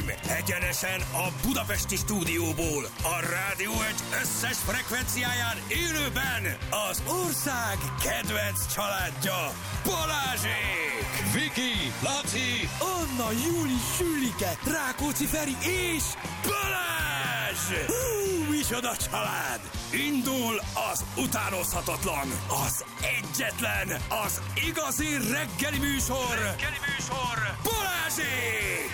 Uraim, egyenesen a budapesti stúdióból, a Rádió Egy összes frekvenciáján élőben az ország kedvenc családja, Balázsék! Viki, Laci, Anna, Júli, Sülike, Rákóczi Feri és Balázs! Micsoda család! Indul az utánozhatatlan, az egyetlen, az igazi reggeli műsor, Balázsék!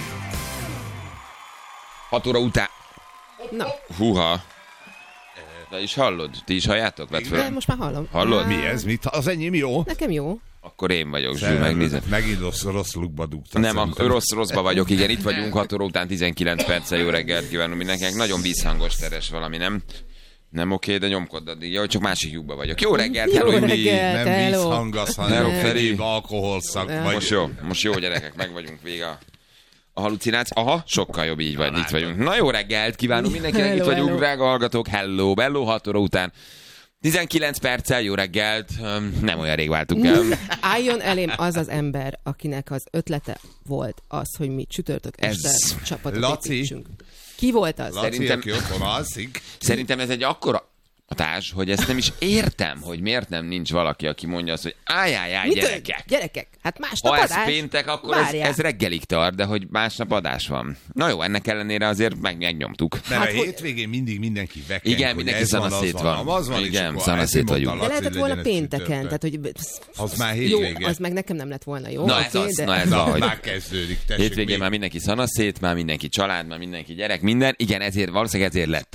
6 óra után... Na. Húha. De is hallod? Ti is halljátok? De most már hallom. Hallod? Mi ez? Mit? Az enyém jó? Nekem jó. Akkor én vagyok, Zsül, megnézem. Megint rossz lukba dugtad. Nem, rosszba vagyok, igen, itt vagyunk 6 óra után 19 perccel, jó reggelt kívánunk mindenkinek. Nagyon vízhangos teres valami, nem? Nem oké, de nyomkod addig. Jó, csak másik lyukba vagyok. Jó reggelt, Jó hello, reggelt. Nem Hello. vízhangasz, Hello, hanem Feri. egyéb alkoholszak. Vagy... Most jó gyerekek, meg vagyunk vége a halucináció. Aha, sokkal jobb így vagy, itt vagyunk. Na jó reggelt kívánunk mindenkinek, Hello, itt vagyunk, hello. drága hallgatók. Hello, 6 óra után 19 perccel, jó reggelt. Nem olyan rég váltunk el. Álljon elém az az ember, akinek az ötlete volt az, hogy mi csütörtök este Ez csapatot Laci. építsünk. Ki volt az? Laci, Szerintem- aki otthon alszik. Szerintem ez egy akkora hatás, hogy ezt nem is értem, hogy miért nem nincs valaki, aki mondja azt, hogy áj, Mit gyerekek. Gyerekek, hát másnap Ha ez adás. péntek, akkor Várjál. ez reggelig tart, de hogy másnap adás van. Na jó, ennek ellenére azért megnyomtuk. Mert Hát, a hogy- hétvégén mindig mindenki vekeng, Igen, hogy mindenki ez van, szanaszét az van. Az van, Igen, és akkor szanaszét ezért vagyunk. mondta De Laci, lehetett hogy volna legyen ez pénteken, csütörtök. tehát hogy... Az már Jó, hétvégén. az meg nekem nem lett volna jó. Na, oké, ez az, de... na ez Na, hogy már kezdődik. Tessék, hétvégén már mindenki szanaszét, már mindenki család, már mindenki gyerek, minden. Igen, ezért valószínűleg ezért lett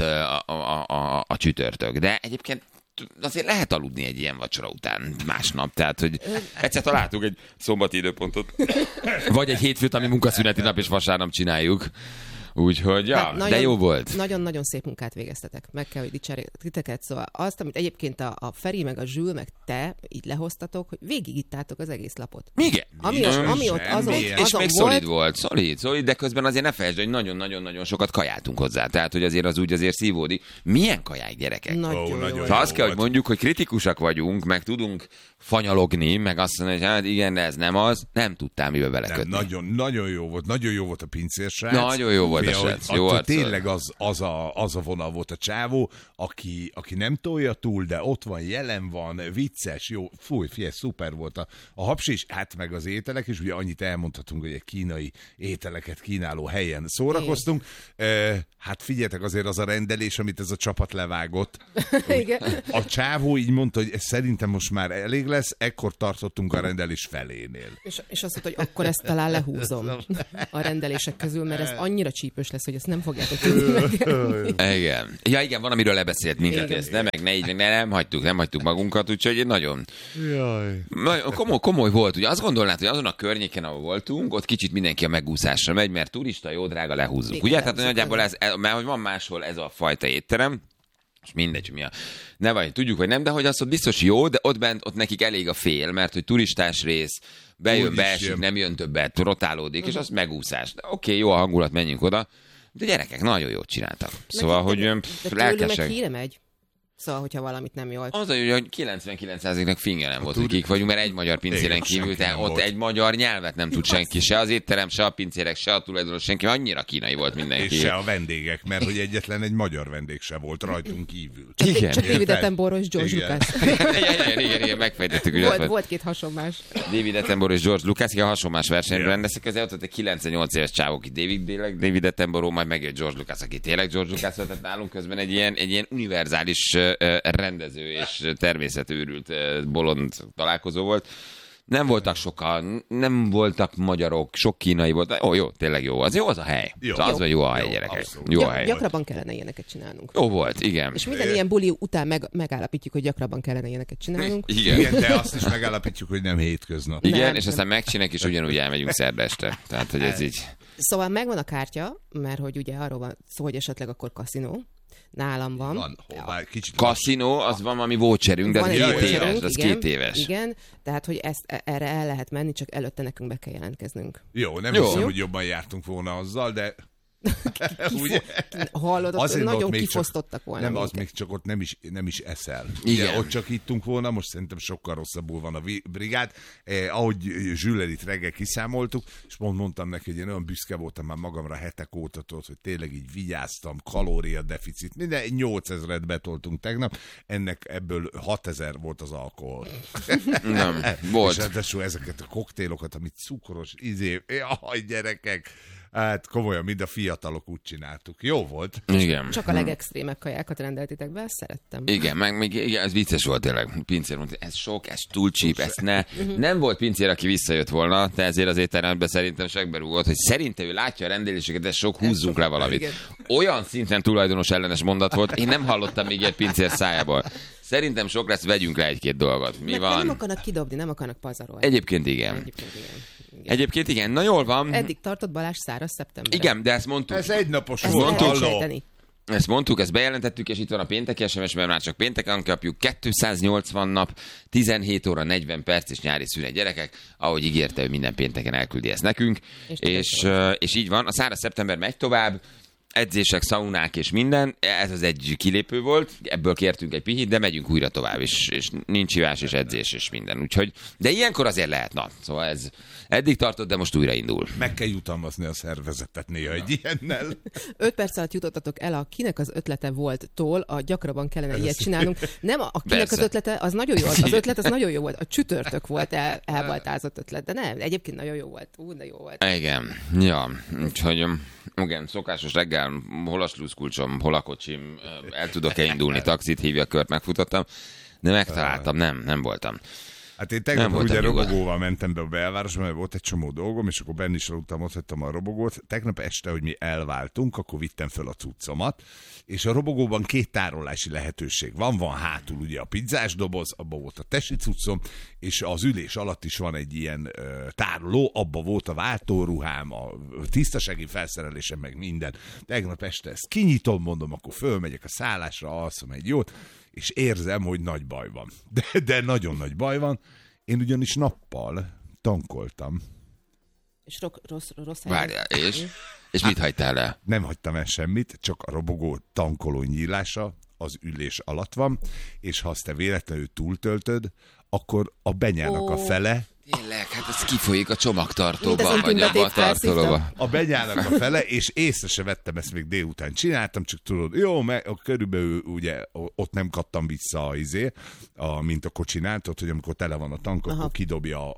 a csütörtök. De egyébként azért lehet aludni egy ilyen vacsora után másnap. Tehát, hogy egyszer találtuk egy szombati időpontot. Vagy egy hétfőt, ami munkaszüneti nap, és vasárnap csináljuk. Úgyhogy, ja, Hát de jó volt. Nagyon-nagyon szép munkát végeztetek. Meg kell, hogy dicsérjek titeket. Szóval azt, amit egyébként a Feri, meg a Zsül, meg te így lehoztatok, hogy végigittátok az egész lapot. Igen. Ami ott azon És még szolid volt, szolid, de közben azért ne felejtsd, hogy nagyon-nagyon-nagyon sokat kajáltunk hozzá. Tehát, hogy azért az úgy azért szívódik. Milyen kaják, gyerekek? Nagyon nagyon jó. jó. Szóval azt kell, hogy volt. mondjuk, hogy kritikusak vagyunk, meg tudunk fanyalogni, meg azt mondani, hogy hát igen, de ez nem az, nem tudtál mibe Nem, belekötni. nagyon jó volt a pincérsrác. Nagyon jó volt a Ugye, srác, hogy jó attól arccal. tényleg az a vonal volt a csávó, aki nem tolja túl, de ott van, jelen van, vicces, jó, figyelj, szuper volt a hapsi is, hát meg az ételek is, ugye annyit elmondhatunk, hogy egy kínai ételeket kínáló helyen szórakoztunk. Hát figyeljetek, azért az a rendelés, amit ez a csapat levágott. Igen. A csávó így mondta, hogy ez szerintem most már elég lesz, ekkor tartottunk a rendelés felénél. És azt mondta, hogy akkor ezt talán lehúzom a rendelések közül, mert ez annyira csípős lesz, hogy ezt nem fogjátok tudni megenni. Igen. Ja, igen, van, amiről lebeszélt minket, Igen. ezt ne így, meg nem hagytuk magunkat, úgyhogy nagyon Jaj. komoly volt. Ugye azt gondolnád, hogy azon a környéken, ahol voltunk, ott kicsit mindenki a megúszásra megy, mert turista jó drága lehúzzuk. Igen, Ugye? Tehát lehúzzuk, nagyjából mert hogy van máshol ez a fajta étterem, és mindegy, mi a... Ne vagy, tudjuk, hogy nem, de hogy az ott biztos jó, de ott bent, ott nekik elég a fél, mert hogy turistás rész, bejön, Úgy is beesik, jön. nem jön többet, rotálódik, és az megúszás. Oké, jó a hangulat, menjünk oda. De gyerekek, nagyon jót csináltak. Szóval, hogy De tőlük meg lelkesek. híre megy. Szóval, hogyha valamit nem jól. Az a jó, hogy 99%-nak finge nem volt, hogy kik vagyunk, mert egy magyar pincéren Igen, kívül, senki tehát nem ott volt. egy magyar nyelvet nem tud senki, se az étterem, se a pincérek, se a tulajdonos, senki, annyira kínai volt mindenki. És se a vendégek, mert hogy egyetlen egy magyar vendég se volt rajtunk kívül. Igen. Csak David Érted? Attenborough és George Igen. Lucas. Igen, megfejtettük, hogy ott Volt két hasonlás. David Attenborough és George Lucas, aki a hasonlás versenyre Igen. rendeztek, ezzel ott volt egy 98 éves csávó, aki David Attenborough, majd megjött George Lucas, aki tényleg George Lucas volt, tehát nálunk közben egy ilyen univerzális rendező és természetőrült bolond találkozó volt. Nem voltak sokan, nem voltak magyarok, sok kínai volt. Jó, tényleg jó. Az jó az a hely. Jó. Szóval az, hogy jó a hely, Jó, gyerekek. abszolút. Jó a hely. Gyakrabban kellene ilyeneket csinálnunk. Jó volt, igen. És minden ilyen buli után megállapítjuk, hogy gyakrabban kellene ilyeneket csinálnunk. Igen. Igen, de azt is megállapítjuk, hogy nem hétköznap. Igen, Nem, és nem. aztán megcsináljuk, és ugyanúgy elmegyünk szerda este. Tehát, hogy ez így... Szóval megvan a kártya, mert hogy ugye arról van szó, hogy esetleg akkor kaszinó. Nálam van. Van, hová, kicsit Kaszinó, az van, ami voucherünk, de az Van egy 2 voucherünk, éves, az igen, 2 éves. Igen, tehát hogy erre el lehet menni, csak előtte nekünk be kell jelentkeznünk. Jó, nem Jó. hiszem, hogy jobban jártunk volna azzal, de Ugye? Hallod, ott Azért nagyon ott még kifosztottak volna. Nem, az minket. még csak ott nem is eszel. Igen. Ugye, ott csak ittunk volna, most szerintem sokkal rosszabbul van a brigád. Ahogy Zsüller itt reggel kiszámoltuk, és mondtam neki, hogy én olyan büszke voltam már magamra hetek óta, tudod, hogy tényleg így vigyáztam, kalóriadeficit, minden 8000-et betoltunk tegnap, ebből 6000 volt az alkohol. Nem, És volt. ráadásul ezeket a koktélokat, amit cukros, jaj, gyerekek, hát komolyan, mind a fiatalok úgy csináltuk. Jó volt. Igen. Csak a legextrémebb kajákat rendeltétek be, ezt szerettem. Igen, meg még igen, ez vicces volt tényleg. Pincér mondta, ez sok, ez túl csíp, ezt ne. Nem volt pincér, aki visszajött volna, de ezért az étteremben szerintem segberúgott, hogy szerintem ő látja a rendeléseket, de sok, húzzunk le valamit. Igen. Olyan szinten tulajdonos ellenes mondat volt, én nem hallottam még ilyet pincér szájából. Szerintem sok lesz, vegyünk le egy-két dolgot. Mi Nem van? akarnak kidobni, nem akarnak pazarolni. Egyébként igen. Igen. Egyébként igen, na jól van. Eddig tartott Balázs száraz szeptember. Igen, de ezt mondtuk. Ez egynapos Ezt volt, el kell halló. sejteni. Ezt mondtuk, ezt bejelentettük, és itt van a pénteki SMS, mert már csak pénteken kapjuk. 280 nap, 17 óra, 40 perc és nyári szünet, gyerekek. Ahogy ígérte, hogy minden pénteken elküldi ezt nekünk. És így van. A száraz szeptember megy tovább. Edzések, szaunák és minden. Ez az egy kilépő volt. Ebből kértünk egy pihit, de megyünk újra tovább. És nincs hívás és edzés és minden. Úgyhogy, de ilyenkor azért lehet. Na, szóval ez eddig tartott, de most újra indul. Meg kell jutalmazni a szervezetet néha egy ilyennel. 5 perc alatt jutottatok el a kinek az ötlete volt-tól, a gyakrabban kellene ilyet csinálnunk. Nem a kinek Persze. az ötlete, az nagyon jó volt. Az ötlet az nagyon jó volt. A csütörtök volt elbaltázott ötlet, de nem, egyébként nagyon jó volt. De jó volt. Igen, ja, úgyhogy igen, szokásos reggel, hol a sluszkulcsom, hol a kocsim, el tudok-e indulni, taxit hívja, kört megfutottam, de megtaláltam, nem voltam. Hát én Nem tegnap voltam ugye nyugodt. robogóval mentem be a belvárosba, mert volt egy csomó dolgom, és akkor benn is aludtam, ott hagytam a robogót. Tegnap este, hogy mi elváltunk, akkor vittem föl a cuccomat, és a robogóban 2 tárolási lehetőség van hátul ugye a pizzás doboz, abban volt a tesi cuccom, és az ülés alatt is van egy ilyen tároló, abban volt a váltóruhám, a tisztasági felszerelésem, meg minden. Tegnap este ezt kinyitom, mondom, akkor fölmegyek a szállásra, alszom egy jót, és érzem, hogy nagy baj van. De nagyon nagy baj van. Én ugyanis nappal tankoltam. És rossz Várjál, és mit hagytál el? Nem hagytam el semmit, csak a robogó tankoló nyílása az ülés alatt van, és ha azt te véletlenül túltöltöd, akkor a benyának a fele, Tényleg, hát ez kifolyik a csomagtartóba, Mint az vagy tüntetét abba a tartolóba. a benyának a fele, és észre se vettem, ezt még délután csináltam, csak tudod, jó, mert körülbelül ugye ott nem kattam vissza mint a kocsinál, tudod, hogy amikor tele van a tank, akkor kidobja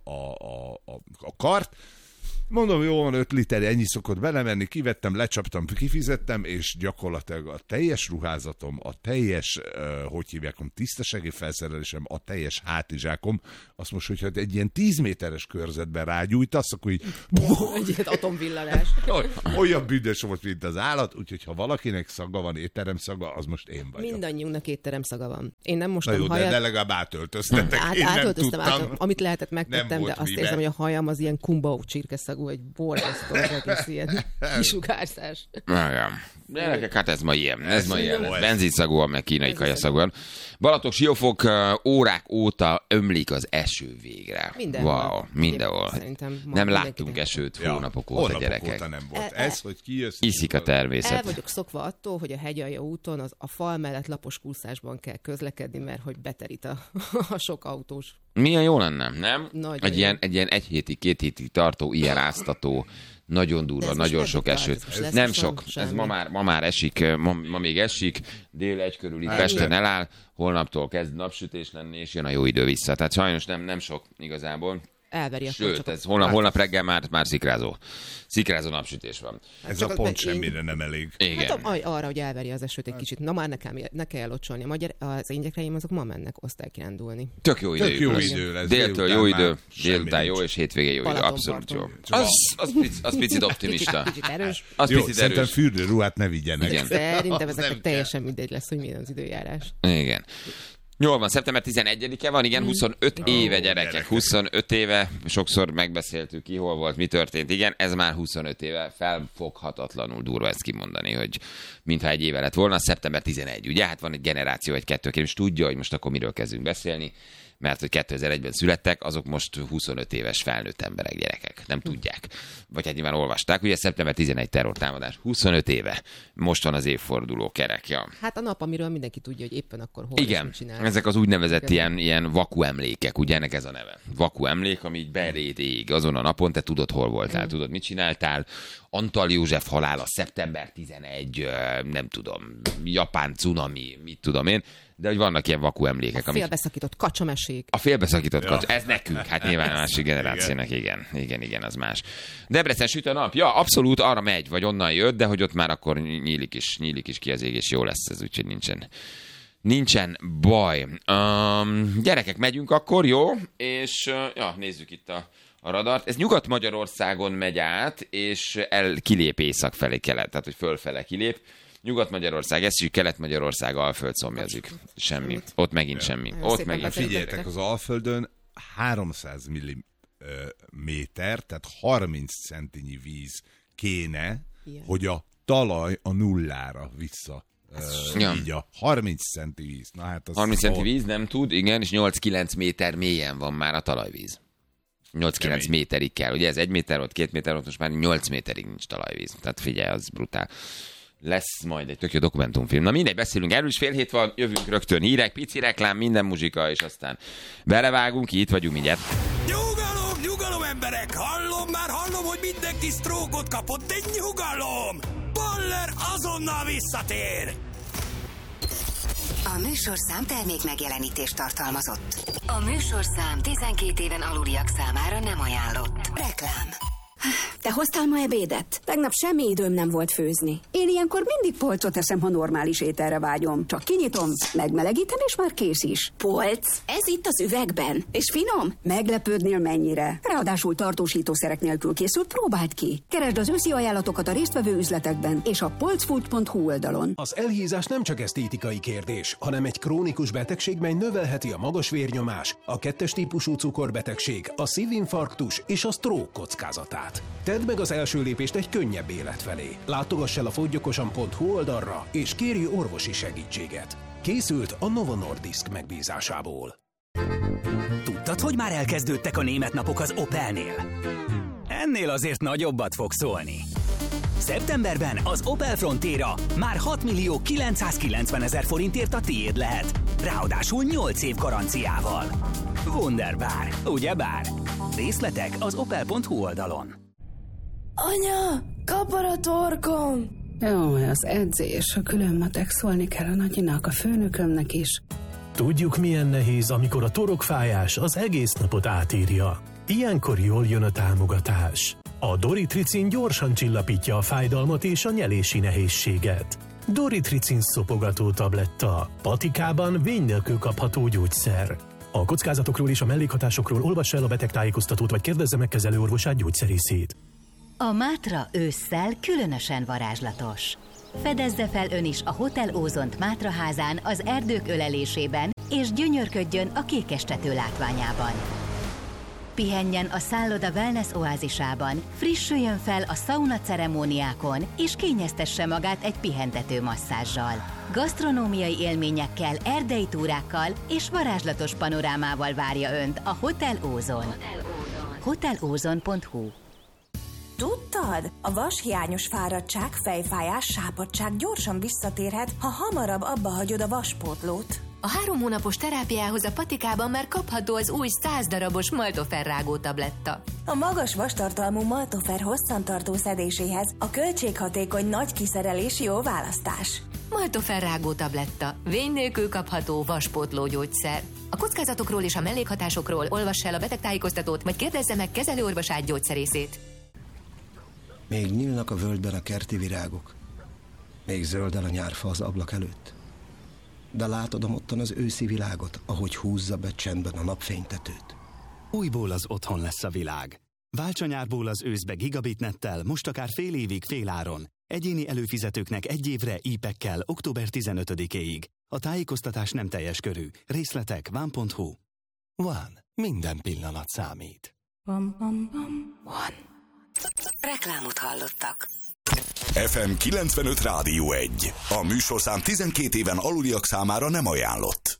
a kart. Mondom, jó van, 5 liter, ennyi szokott belemenni, kivettem, lecsaptam, kifizettem, és gyakorlatilag a teljes ruházatom, a teljes, hogy hívják, tisztasági felszerelésem, a teljes hátizsákom, azt most, hogyha egy ilyen 10 méteres körzetben rágyújtasz, akkor így Egy ilyen atomvillanás. olyan büdös volt, mint az állat, úgyhogy ha valakinek szaga van, étterem szaga, az most én vagyok. Mindannyiunknak étterem szaga van. Én nem Na mostam jó, hajat. de legalább átöltöztetek. Én nem Átöltöztem, tudtam. amit lehetett Nem megtettem, de volt azt mibe. érzem, hogy a hajam az ilyen kumbau csirkeszagú, egy borzasztó, az egész ilyen kisugárzás. Igen. Gyerekek, hát ez ma ilyen. Ez ma ilyen. jó, ez. Benzinszagúan, meg kínai kajaszagúan. Balaton Siófok órák óta ömlik az eső végre. Mindenhol. Wow, mindenhol. Szerintem ma Nem mindenkinek. láttunk esőt Ja, hónapok óta, hónapok gyerekek. óta nem volt. Ez, hogy kijössz... Iszik a természet. El vagyok szokva attól, hogy a hegyalja úton a fal mellett lapos kúszásban kell közlekedni, mert hogy beterít a sok autós. Milyen jó lenne, nem? Nagyon Egy jó. ilyen 1 hétig, 2 hétig tartó, ilyen áztató, nagyon durva, ez most nagyon meddig sok tart? esőt. Ez most lesz Nem most sok, semmi? ez ma már esik, ma még esik, dél 1 körül itt Pesten eláll, holnaptól kezd napsütés lenni, és jön a jó idő vissza. Tehát sajnos nem sok igazából. Elveri a Sőt, csak ez holnap reggel már szikrázó napsütés van. Ez csak a az- pont én- semmire nem elég. Igen. Hát arra, hogy elveri az esőt egy kicsit. Na már ne kell locsolni. Az én gyerekeim azok ma mennek osztálykiránduolni. Tök jó idő. jó idő lesz. Déltől jó Délután idő, már semmi délután jó, nincs. és hétvégén jó idő. Abszolút jó. Balatonparton. Az picit optimista. Kicsit erős. Az Jó, picit szerintem erős. fürdőruhát ne vigyenek. Igen. Szerintem Az ezeknek nem teljesen mindegy lesz, hogy milyen az időjárás. Igen. Jól van, szeptember 11-e van, igen, 25 éve gyerekek, 25 éve, sokszor megbeszéltük ki, hol volt, mi történt, igen, ez már 25 éve, felfoghatatlanul durva ezt kimondani, hogy mintha egy éve lett volna, szeptember 11, ugye, hát van egy generáció, egy kettő, aki most tudja, hogy most akkor miről kezdünk beszélni, mert hogy 2001-ben születtek, azok most 25 éves felnőtt emberek, gyerekek. Nem tudják. Vagy hát nyilván olvasták. Ugye szeptember 11 terrortámadás. 25 éve. Most van az évforduló kerekja. Hát a nap, amiről mindenki tudja, hogy éppen akkor hol igen, ezek az úgynevezett ilyen vaku emlékek, ugye ennek ez a neve. Vaku emlék, ami így beréd ég azon a napon, te tudod, hol voltál, tudod, mit csináltál. Antal József halála, szeptember 11, nem tudom, japán cunami, mit tudom én, de hogy vannak ilyen vaku emlékek. A félbeszakított kacsamesék. A félbeszakított kacsa, ez nekünk, hát nyilván a másik generációnak, igen, az más. Debrecen süt a nap, ja, abszolút arra megy, vagy onnan jött, de hogy ott már akkor nyílik is ki az ég, és jó lesz ez, úgyhogy nincsen baj. Gyerekek, megyünk akkor, jó? És nézzük itt a radart. Ez Nyugat-Magyarországon megy át, és kilép észak felé kelet, tehát hogy fölfele kilép. Nyugat-Magyarország, eszik, Kelet-Magyarország, Alföld szomjazik. Semmi. Ott megint semmi. Ott megint. Figyeljetek, az Alföldön 300 milliméter, tehát 30 centinyi víz kéne, hogy a talaj a nullára vissza. Így a 30 centi víz. Na, hát az 30 centi víz nem tud, igen, és 8-9 méter mélyen van már a talajvíz. 8-9 méterig kell. Ugye ez 1 méter volt, 2 méter volt, most már 8 méterig nincs talajvíz. Tehát figyelj, az brutál. Lesz majd egy tök jó dokumentumfilm. Na mindegy, beszélünk erről is, 6:30 van, jövünk rögtön hírek, pici reklám, minden muzsika, és aztán belevágunk, itt vagyunk mindjárt. Nyugalom emberek, hallom, hogy mindenki sztrókot kapott, de nyugalom! Baller azonnal visszatér! A műsorszám termék megjelenítést tartalmazott. A műsorszám 12 éven aluliak számára nem ajánlott. Reklám. Te hoztál ma ebédet? Tegnap semmi időm nem volt főzni. Én ilyenkor mindig polcot eszem, ha normális ételre vágyom. Csak kinyitom, megmelegítem, és már kész is. Polc? Ez itt az üvegben. És finom? Meglepődnél mennyire. Ráadásul tartósítószerek nélkül készült, próbáld ki. Keresd az őszi ajánlatokat a résztvevő üzletekben és a polcfood.hu oldalon. Az elhízás nem csak esztétikai kérdés, hanem egy krónikus betegség, mely növelheti a magas vérnyomás, a 2-es típusú cukorbetegség, a szívinfarktus és a stroke kockázatát. Tedd meg az első lépést egy könnyebb élet felé. Látogass el a foggyokosan.hu oldalra, és kérj orvosi segítséget. Készült a Novo Nordisk megbízásából. Tudtad, hogy már elkezdődtek a német napok az Opelnél? Ennél azért nagyobbat fog szólni. Szeptemberben az Opel Frontera már 6.990.000 forintért a tiéd lehet. Ráadásul 8 év garanciával. Wunderbar, ugyebár? Részletek az opel.hu oldalon. Anya, kapar a torkom! Jó, az edzés, a külön matek, szólni kell a nagyinak, a főnökömnek is. Tudjuk, milyen nehéz, amikor a torokfájás az egész napot átírja. Ilyenkor jól jön a támogatás. A Doritricin gyorsan csillapítja a fájdalmat és a nyelési nehézséget. Doritricin szopogató tabletta. Patikában vény nélkül kapható gyógyszer. A kockázatokról és a mellékhatásokról olvassa el a betegtájékoztatót, vagy kérdezze meg kezelőorvosát, gyógyszerészét. A Mátra ősszel különösen varázslatos. Fedezze fel ön is a Hotel Ózont Mátraházán az erdők ölelésében, és gyönyörködjön a kékestető látványában. Pihenjen a szálloda wellness oázisában, frissüljön fel a szauna ceremóniákon, és kényeztesse magát egy pihentető masszázsal. Gasztronómiai élményekkel, erdei túrákkal és varázslatos panorámával várja Önt a Hotel Ózon. hotelozon.hu. Tudtad? A vashiányos fáradtság, fejfájás, sápadtság gyorsan visszatérhet, ha hamarabb abba hagyod a vaspótlót. A 3 hónapos terápiához a Patikában már kapható az új 100 darabos Maltofer rágó tabletta. A magas vastartalmú Maltofer hosszantartó szedéséhez a költséghatékony nagy kiszerelés jó választás. Maltofer rágó tabletta. Vény nélkül kapható vaspótló gyógyszer. A kockázatokról és a mellékhatásokról olvass el a betegtájékoztatót, vagy kérdezze meg kezelőorvosát, gyógyszerészét. Még nyílnak a völgyben a kerti virágok. Még zöldel a nyárfa az ablak előtt. De látod ottan az őszi világot, ahogy húzza be csendben a napfénytetőt. Újból az otthon lesz a világ. Válts a nyárból az őszbe gigabitnettel, most akár fél évig féláron. Egyéni előfizetőknek 1 évre IP-ekkel október 15-éig. A tájékoztatás nem teljes körű. Részletek van.hu. Van. Minden pillanat számít. Van. Reklámot hallottak. FM 95 Rádió 1. A műsorszám 12 éven aluliak számára nem ajánlott.